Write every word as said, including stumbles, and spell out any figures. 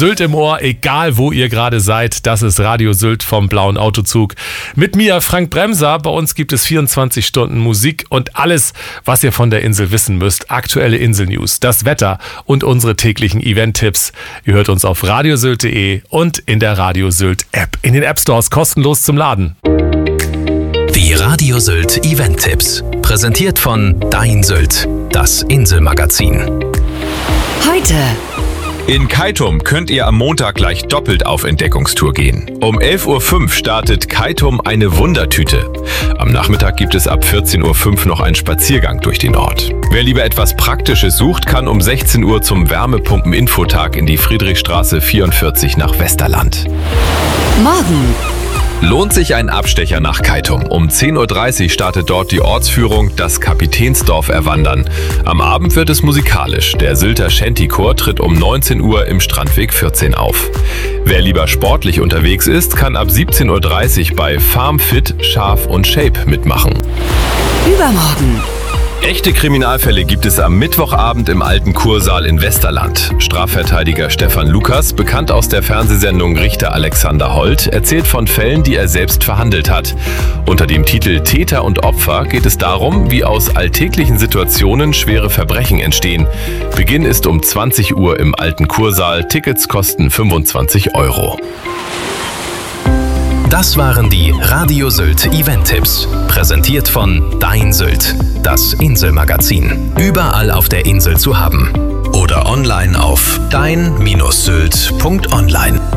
Sylt im Ohr, egal wo ihr gerade seid. Das ist Radio Sylt vom Blauen Autozug. Mit mir Frank Bremser. Bei uns gibt es vierundzwanzig Stunden Musik und alles, was ihr von der Insel wissen müsst. Aktuelle Inselnews, das Wetter und unsere täglichen Event-Tipps. Ihr hört uns auf radiosylt punkt de und in der Radio Sylt App. In den App Stores kostenlos zum Laden. Die Radio Sylt Event-Tipps. Präsentiert von Dein Sylt, das Inselmagazin. Heute. In Kaitum könnt ihr am Montag gleich doppelt auf Entdeckungstour gehen. Um elf Uhr fünf startet Kaitum eine Wundertüte. Am Nachmittag gibt es ab vierzehn Uhr fünf noch einen Spaziergang durch den Ort. Wer lieber etwas Praktisches sucht, kann um sechzehn Uhr zum Wärmepumpen-Infotag in die Friedrichstraße vierundvierzig nach Westerland. Morgen. Lohnt sich ein Abstecher nach Kaitum. Um zehn Uhr dreißig startet dort die Ortsführung Das Kapitänsdorf erwandern. Am Abend wird es musikalisch. Der Sylter Shantychor tritt um neunzehn Uhr im Strandweg vierzehn auf. Wer lieber sportlich unterwegs ist, kann ab siebzehn Uhr dreißig bei Farmfit, Schaf und Shape mitmachen. Übermorgen. Echte Kriminalfälle gibt es am Mittwochabend im Alten Kursaal in Westerland. Strafverteidiger Stefan Lukas, bekannt aus der Fernsehsendung Richter Alexander Holt, erzählt von Fällen, die er selbst verhandelt hat. Unter dem Titel Täter und Opfer geht es darum, wie aus alltäglichen Situationen schwere Verbrechen entstehen. Beginn ist um zwanzig Uhr im Alten Kursaal. Tickets kosten fünfundzwanzig Euro. Das waren die Radio Sylt Event-Tipps. Präsentiert von Dein Sylt, das Inselmagazin. Überall auf der Insel zu haben. Oder online auf dein Bindestrich sylt punkt online.